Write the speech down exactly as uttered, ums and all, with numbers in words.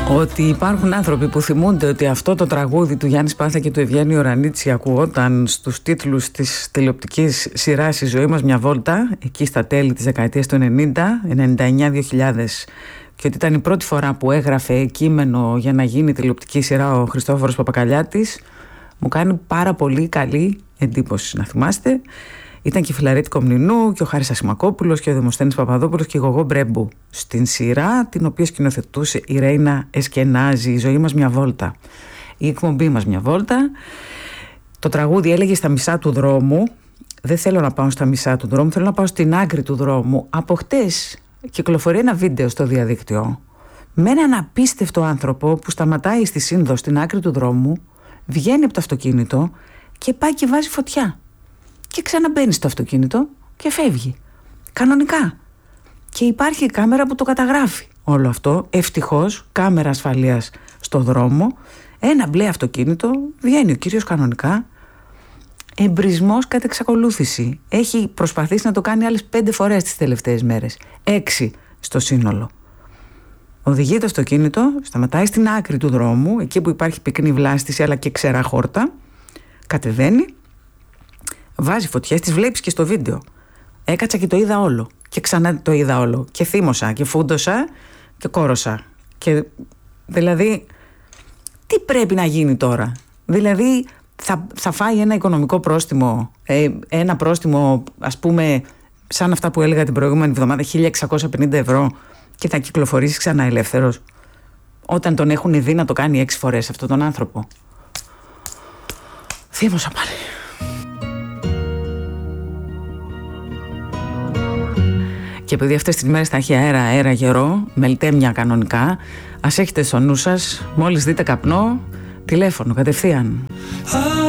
Ότι υπάρχουν άνθρωποι που θυμούνται ότι αυτό το τραγούδι του Γιάννη Σπάθα και του Ευγένιου Ορανίτσι ακουγόταν στους τίτλους της τηλεοπτικής σειράς «Η ζωή μας μια βόλτα», εκεί στα τέλη της δεκαετίας του ενενήντα, ενενήντα εννιά δύο χιλιάδες, και ότι ήταν η πρώτη φορά που έγραφε κείμενο για να γίνει τηλεοπτική σειρά ο Χριστόφορος Παπακαλιάτης, μου κάνει πάρα πολύ καλή εντύπωση, να θυμάστε. Ήταν και η Φιλαρέτη Κομνηνού και ο Χάρης Ασημακόπουλος και ο Δημοσθένης Παπαδόπουλος και η Γογό Μπρέμπου στην σειρά, την οποία σκηνοθετούσε η Ρέινα Εσκενάζη. «Η ζωή μας μια βόλτα», η εκπομπή μας μια βόλτα. Το τραγούδι έλεγε «Στα μισά του δρόμου». Δεν θέλω να πάω στα μισά του δρόμου, θέλω να πάω στην άκρη του δρόμου. Από χτες κυκλοφορεί ένα βίντεο στο διαδίκτυο με έναν απίστευτο άνθρωπο που σταματάει στη Σύνδο στην άκρη του δρόμου, βγαίνει από το αυτοκίνητο και πάει και βάζει φωτιά. Και ξαναμπαίνει στο αυτοκίνητο και φεύγει. Κανονικά. Και υπάρχει κάμερα που το καταγράφει όλο αυτό. Ευτυχώς, κάμερα ασφαλείας στο δρόμο. Ένα μπλε αυτοκίνητο, βγαίνει ο κύριος κανονικά. Εμπρισμός κατ' εξακολούθηση. Έχει προσπαθήσει να το κάνει άλλες πέντε φορές τις τελευταίες μέρες. Έξι στο σύνολο. Οδηγεί το αυτοκίνητο, σταματάει στην άκρη του δρόμου, εκεί που υπάρχει πυκνή βλάστηση αλλά και ξερά χόρτα. Κατεβαίνει. Βάζει φωτιές, τις βλέπεις και στο βίντεο. Έκατσα και το είδα όλο. Και ξανά το είδα όλο. Και θύμωσα και φούντωσα και κόρωσα. Και δηλαδή, τι πρέπει να γίνει τώρα? Δηλαδή, θα, θα φάει ένα οικονομικό πρόστιμο, ε, ένα πρόστιμο, ας πούμε, σαν αυτά που έλεγα την προηγούμενη εβδομάδα, χίλια εξακόσια πενήντα ευρώ, και θα κυκλοφορήσει ξανά ελεύθερος, όταν τον έχουν δει να το κάνει έξι φορές αυτόν τον άνθρωπο. Θύμωσα πάλι. Και επειδή αυτές τις μέρες θα έχει αέρα, αέρα γερό, μελτέμια κανονικά, ας έχετε στο νου σας, μόλις δείτε καπνό, τηλέφωνο κατευθείαν.